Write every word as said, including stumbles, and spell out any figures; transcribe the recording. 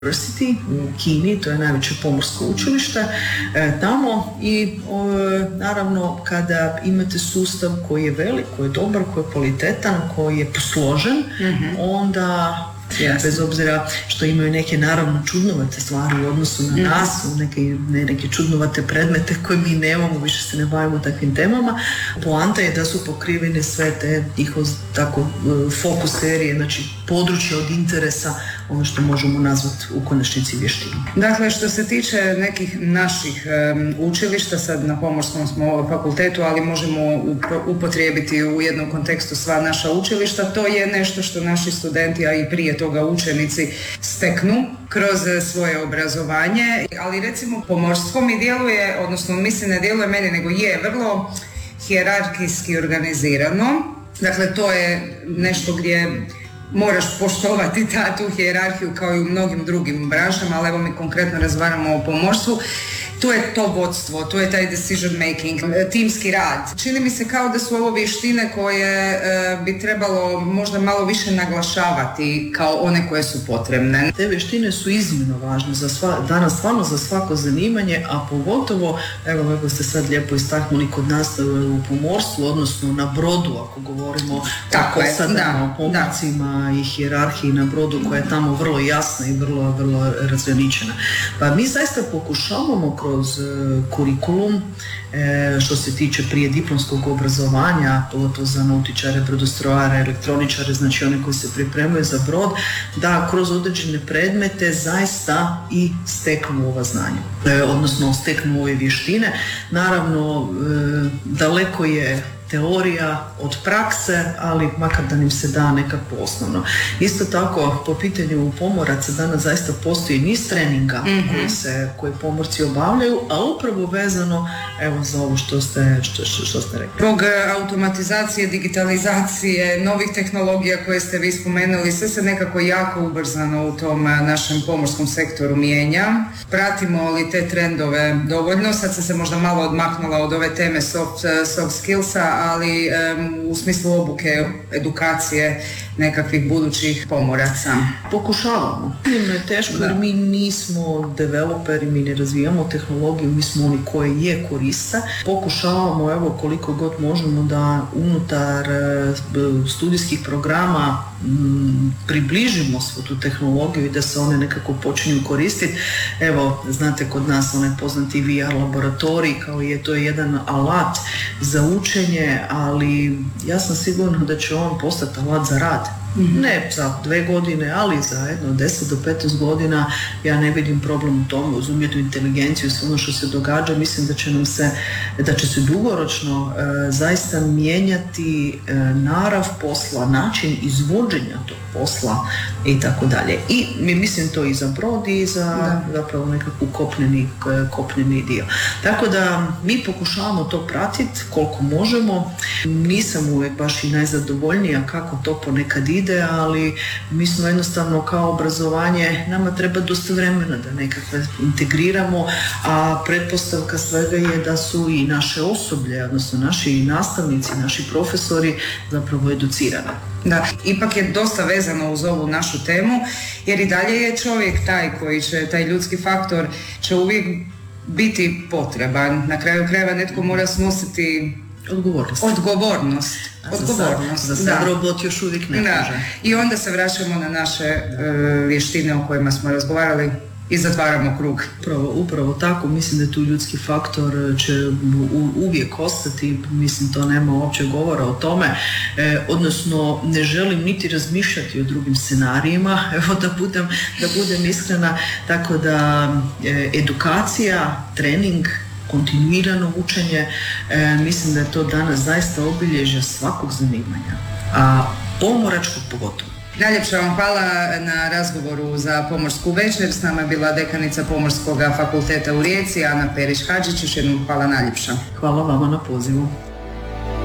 University u Kini, to je najveće pomorsko učilište e, tamo i e, naravno kada imate sustav koji je velik, koji je dobar, koji je kvalitetan, koji je posložen, mm-hmm. onda yes. bez obzira što imaju neke naravno čudnovate stvari u odnosu na mm-hmm. nas, neke, ne, neke čudnovate predmete koje mi nemamo, više se ne bavimo takvim temama. Poanta je da su pokrivene sve te njihov tako fokus serije, znači područje od interesa, ono što možemo nazvati u konačnici vještinu. Dakle, što se tiče nekih naših um, učilišta, sad na Pomorskom smo fakultetu, ali možemo upotrijebiti u jednom kontekstu sva naša učilišta, to je nešto što naši studenti, a i prije toga učenici steknu kroz svoje obrazovanje, ali recimo pomorstvo mi djeluje, odnosno mislim ne djeluje meni, nego je vrlo hijerarhijski organizirano. Dakle, to je nešto gdje moraš poštovati ta, tu hijerarhiju kao i u mnogim drugim branšama, ali evo mi konkretno razgovaramo o pomorstvu. Tu je to vodstvo, tu je taj decision making, timski rad. Čini mi se kao da su ovo vještine koje e, bi trebalo možda malo više naglašavati kao one koje su potrebne. Te vještine su iznimno važne za sva, danas stvarno za svako zanimanje, a pogotovo, evo kako ste sad lijepo istaknuli kod nas u pomorstvu, odnosno na brodu, ako govorimo tako o posadama, o pomorcima i hijerarhiji na brodu koja je tamo vrlo jasna i vrlo, vrlo razgraničena. Pa mi zaista pokušavamo kroz kroz kurikulum, što se tiče prije diplomskog obrazovanja, pogotovo za nautičare, brodostrojare, elektroničare, znači one koji se pripremaju za brod, da kroz određene predmete zaista i steknu ova znanja, odnosno steknu ove vještine. Naravno, daleko je teorija od prakse, ali makar da im se da nekako osnovno. Isto tako, po pitanju pomoraca danas zaista postoji niz treninga mm-hmm. koji, se, koji pomorci obavljaju, a upravo vezano evo za ovo što ste, što, što, što ste rekli. Zbog automatizacije, digitalizacije, novih tehnologija koje ste vi spomenuli, sve se nekako jako ubrzano u tom našem pomorskom sektoru mijenja. Pratimo li te trendove dovoljno? Sad sam se možda malo odmaknula od ove teme soft, soft skillsa, ali um, u smislu obuke, edukacije nekakvih budućih pomoraca. Pokušavamo. Iznimno je teško da. jer mi nismo developeri, mi ne razvijamo tehnologiju, mi smo oni koji je koriste. Pokušavamo evo koliko god možemo da unutar studijskih programa m, približimo svu tu tehnologiju i da se one nekako počinju koristiti. Evo, znate kod nas onaj poznati V R laboratorij, kao je to jedan alat za učenje, ali ja sam sigurna da će on postati alat za rad. Mm-hmm. Ne za dve godine, ali za jedno deset do petnaest godina ja ne vidim problem u tome, uz umjetnu inteligenciju i sve ono što se događa. Mislim da će nam se, da će se dugoročno e, zaista mijenjati e, narav posla, način izvođenja tog posla i tako dalje. I mi mislim to i za brod i za da. zapravo nekakvu kopneni, kopneni dio. Tako da mi pokušavamo to pratiti koliko možemo. Nisam uvijek baš i najzadovoljnija kako to ponekad ide, ali mi smo jednostavno kao obrazovanje, nama treba dosta vremena da nekakve integriramo, a pretpostavka svega je da su i naše osoblje, odnosno naši nastavnici, naši profesori zapravo educirani. Da, ipak je dosta vezano uz ovu našu temu, jer i dalje je čovjek taj koji će, taj ljudski faktor će uvijek biti potreban. Na kraju krajeva netko mora snositi Odgovornost. Odgovornost. Odgovornost. Za sad robot još uvijek ne može. I onda se vraćamo na naše uh, vještine o kojima smo razgovarali i zatvaramo krug. Upravo, upravo tako. Mislim da tu ljudski faktor će u, uvijek ostati. Mislim, to nema uopće govora o tome. E, odnosno, ne želim niti razmišljati o drugim scenarijima. Evo da budem, da budem iskrena. Tako da e, edukacija, trening, kontinuirano učenje, e, mislim da je to danas zaista obilježje svakog zanimanja, a pomoračkog pogotovo. Najljepša vam hvala na razgovoru za Pomorsku večer. S nama je bila dekanica Pomorskog fakulteta u Rijeci, Ana Perić-Hadžić. Još jednom hvala najljepša. Hvala vama na pozivu.